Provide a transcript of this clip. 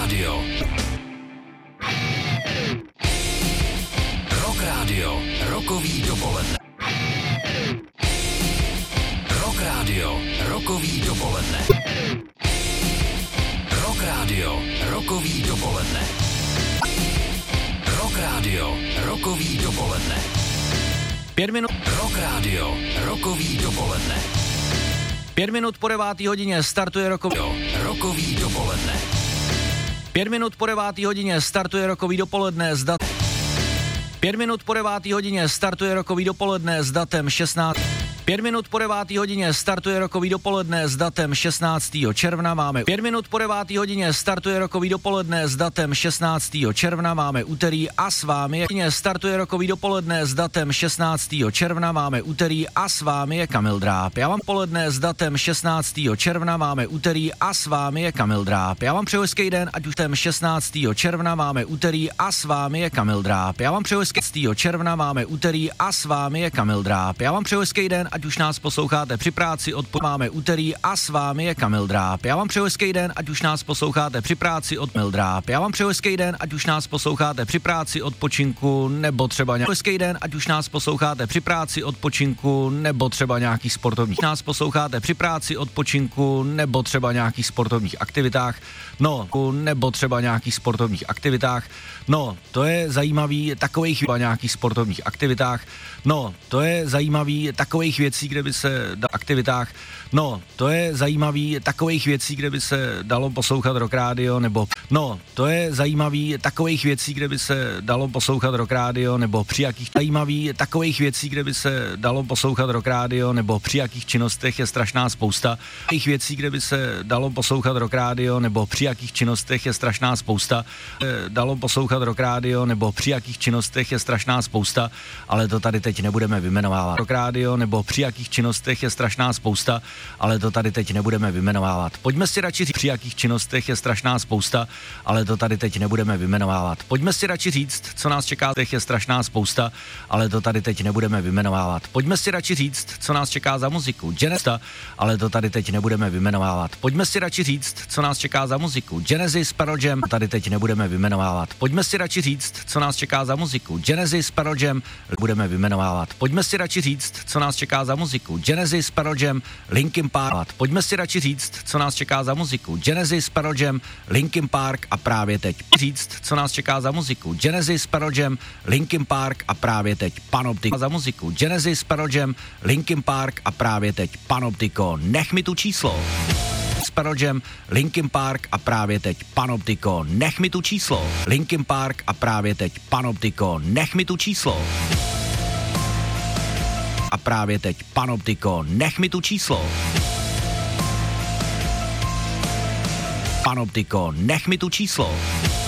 Radio. Rock Radio. Rokový dopoledne. Rock Radio. Rokový dopoledne. Rock Radio. Rokový dopoledne. Rock Radio. Rokový dopoledne. 5 minut. Rock Radio. Rokový dopoledne. 5 minut po 9. hodině startuje Rokový dopoledne. 5 minut po 9. hodině startuje rokový dopoledne s datem 5 minut po 9. hodině startuje rokový dopoledne s datem 16. 5 minut po 9. hodině startuje rokový dopoledne s datem 16. června. Máme 5 minut po 9. hodině startuje rokový dopoledne s datem 16. června. Máme úterý a s vámi startuje rokový dopoledne s datem 16. června. Máme úterý a s vámi je Kamil Dráb. Já vám poledne s datem 16. června. Máme úterý a s vámi je Kamil Dráb. Já vám přeju hezký den, ať už ten 16. června máme úterý a s vámi je Kamil Dráb. Já vám přeju hezký června máme úterý a s vámi je Kamil Dráb. Já vám přeju hezký den, ať už nás posloucháte při práci, máme úterý a s vámi je Kamil Dráb. Já vám přeju hezký den, ať už nás posloucháte při práci od Kamil Dráb. Já vám přeju hezký den, ať už nás posloucháte při práci, odpočinku nebo třeba nějaký hezký den, ať už nás posloucháte při práci, odpočinku nebo třeba nějakých sportovních. Nás posloucháte při práci, odpočinku nebo třeba nějakých sportovních aktivitách. No, nebo třeba nějakých sportovních aktivitách. No, to je zajímavý takových nějakých sportovních aktivitách. No, to je zajímavý takových věcí, kde by se aktivitách. No, to je zajímavý takových věcí, kde by se dalo poslouchat Rock Radio nebo no, to je zajímavý takových věcí, kde by se dalo poslouchat Rock Radio nebo při jakých zajímavý takových věcí, kde by se dalo poslouchat Rock Radio nebo při jakých činnostech je strašná spousta. Těch věcí, kde by se dalo poslouchat Rock Radio nebo při jakých činnostech je strašná spousta. Dalo poslouchat Rock Radio nebo při jakých činnostech je strašná spousta, ale to tady teď nebudeme vymenovávat. Rock Radio nebo při jakých činnostech je strašná spousta, ale to tady teď nebudeme vymenovávat. Pojďme si radši říct, při jakých činnostech je strašná spousta, ale to tady teď nebudeme vymenovávat. Pojďme si radši říct, co nás čeká, je strašná spousta, ale to tady teď nebudeme vymenovávat. Pojďme si radši říct, co nás čeká za muziku. Genesis, ale to tady teď nebudeme vymenovávat. Pojďme si radši říct, co nás čeká za muziku. Genesis, Pearl Jam, tady teď nebudeme vymenovávat. Pojďme si radši říct, co nás čeká za muziku. Genesis, Pearl Jam, budeme vymenovávat. Pojďme si radši říct, co nás čeká za muziku. Genesis, Pearl Jam, Linkin Park. Pojďme si radši říct, co nás čeká za muziku. Genesis, Pearl Jam, Linkin Park a právě teď. Říct, co nás čeká za muziku. Genesis, Pearl Jam, Linkin Park a právě teď Panoptiko. Za muziku. Genesis, Pearl Jam, Linkin Park a právě teď Panoptiko. Nech mi tu číslo. Pearl Jam, Linkin Park a právě teď Panoptiko. Nech mi tu číslo. Linkin Park a právě teď Panoptiko. Nech mi tu číslo. A právě teď Panoptiko. Nech mi tu číslo. Panoptiko. Nech mi tu číslo.